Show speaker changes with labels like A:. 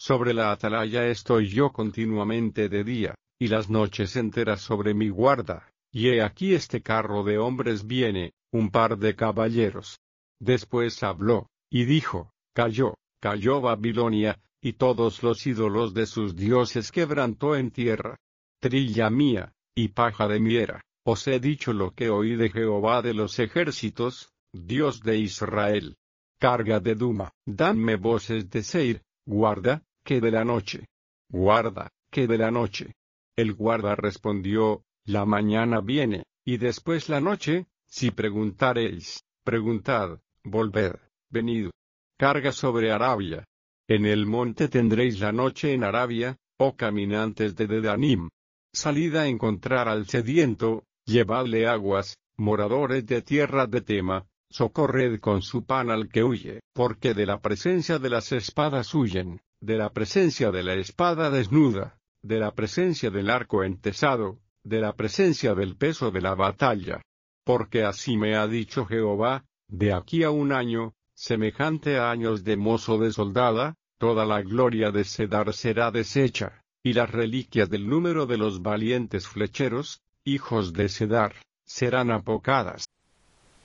A: Sobre la atalaya estoy yo continuamente de día, y las noches enteras sobre mi guarda, y he aquí este carro de hombres viene, un par de caballeros. Después habló, y dijo, cayó Babilonia, y todos los ídolos de sus dioses quebrantó en tierra. Trilla mía, y paja de mi era, os he dicho lo que oí de Jehová de los ejércitos, Dios de Israel. Carga de Duma, danme voces de Seir, guarda, que de la noche. Guarda, que de la noche. El guarda respondió, la mañana viene, y después la noche, si preguntareis, preguntad, volved, venid. Carga sobre Arabia. En el monte tendréis la noche en Arabia, oh caminantes de Dedanim. Salid a encontrar al sediento, llevadle aguas, moradores de tierra de Tema, socorred con su pan al que huye, porque de la presencia de las espadas huyen, de la presencia de la espada desnuda, de la presencia del arco entesado, de la presencia del peso de la batalla. Porque así me ha dicho Jehová, de aquí a un año, semejante a años de mozo de soldada, toda la gloria de Cedar será deshecha, y las reliquias del número de los valientes flecheros, hijos de Cedar, serán apocadas.